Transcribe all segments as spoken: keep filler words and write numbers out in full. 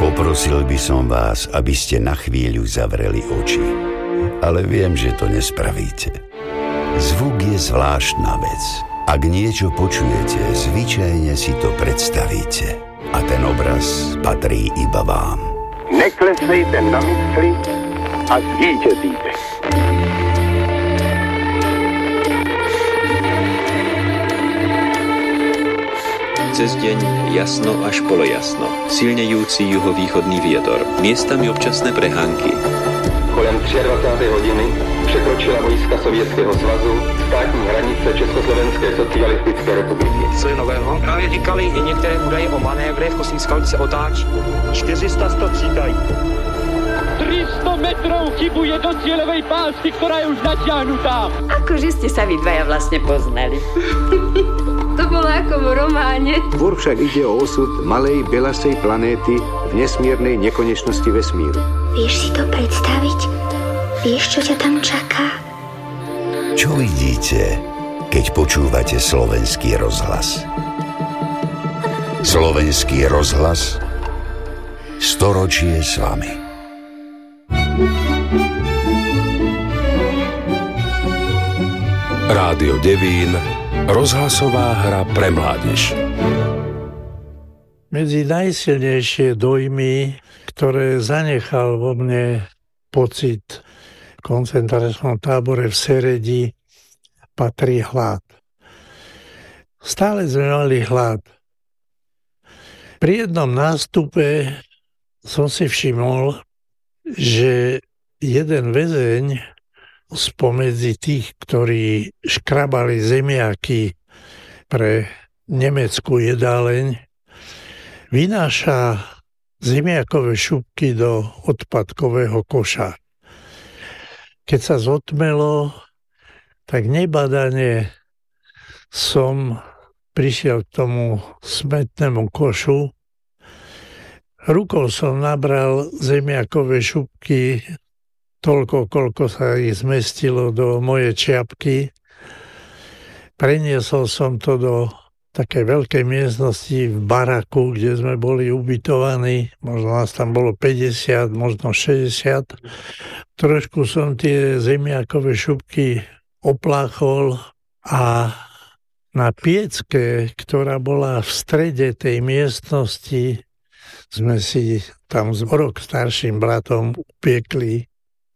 Poprosil by som vás, aby ste na chvíľu zavreli oči. Ale viem, že to nespravíte. Zvuk je zvláštna vec. Ak niečo počujete, zvyčajne si to predstavíte. A ten obraz patrí iba vám. Neklesejte na mysli a zvítězíte. Cez deň jasno až polojasno, silnejúci juhovýchodný vietor, miestami občasné prehánky. Kolem dvacáté třetí hodiny překročila vojska Sovětského svazu státní hranice Československé socialistické republiky. Co je nového? Právě říkali i některé údaje o manévrech, kosmická se otáčí. čtyři sta sto třídají. tri sto metrov chybuje do cieľovej pásky, ktorá je už natiahnutá. Akože ste sa vy dvaja vlastne poznali. To bolo ako v románe. Tvor však ide o osud malej belasej planéty v nesmiernej nekonečnosti vesmíru. Vieš si to predstaviť? Vieš, čo ťa tam čaká? Čo vidíte, keď počúvate Slovenský rozhlas? Slovenský rozhlas? Storočie s vami. Rádio Devín, rozhlasová hra pre mládež. Medzi najsilnejšie dojmy, ktoré zanechal vo mne pocit v koncentračnom tábore v Seredi, patrí hlad. Stále sme mali hlad. Pri jednom nástupe som si všimol, že jeden väzeň spomedzi tých, ktorí škrabali zemiaky pre nemeckú jedáleň, vynáša zemiakové šupky do odpadkového koša. Keď sa zotmelo, tak nebadane som prišiel k tomu smetnému košu. Rukou som nabral zemiakové šupky toľko, koľko sa ich zmestilo do mojej čiapky. Preniesol som to do takej veľkej miestnosti v baraku, kde sme boli ubytovaní. Možno nás tam bolo päťdesiat, možno šesťdesiat. Trošku som tie zemiakové šupky opláchol a na piecke, ktorá bola v strede tej miestnosti, sme si tam s rok starším bratom upiekli.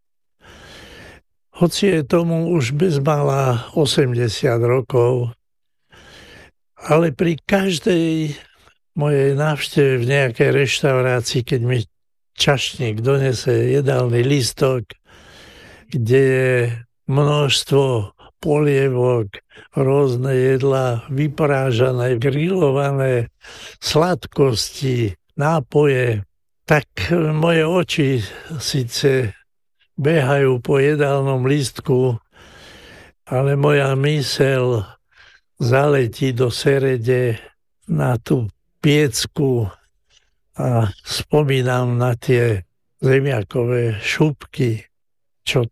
Hoci je tomu už bezmála osemdesiat rokov, ale pri každej mojej návšteve v nejakej reštaurácii, keď mi čašník donese jedálny lístok, kde je množstvo polievok, rôzne jedlá, vyprážané, grillované, sladkosti, nápoje, tak moje oči síce behajú po jedálnom lístku, ale moja myseľ zaletí do Serede na tú piecku a spomínam na tie zemiakové šupky, čo